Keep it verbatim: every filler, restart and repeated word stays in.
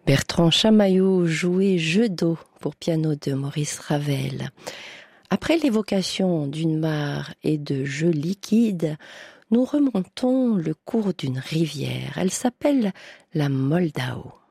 Bertrand Chamayou jouait Jeu d'eau pour piano de Maurice Ravel. Après l'évocation d'une mare et de jeux liquides, nous remontons le cours d'une rivière. Elle s'appelle la Moldau.